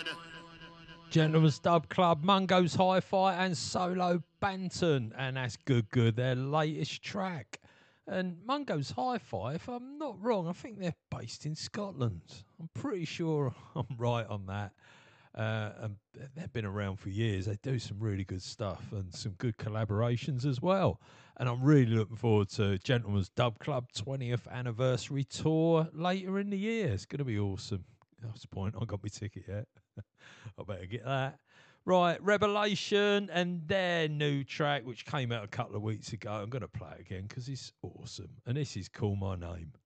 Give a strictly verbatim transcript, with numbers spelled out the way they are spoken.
Gentleman's Dub Club, Mungo's Hi-Fi and Solo Banton, and that's Good Good, their latest track. And Mungo's Hi-Fi, if I'm not wrong, I think they're based in Scotland. I'm pretty sure I'm right on that. Uh, and they've been around for years. They do some really good stuff and some good collaborations as well. And I'm really looking forward to Gentleman's Dub Club twentieth anniversary tour later in the year. It's going to be awesome. That's the point. I got my ticket yet. I better get that. Right, Revelation and their new track, which came out a couple of weeks ago. I'm going to play it again because it's awesome. And this is Call My Name.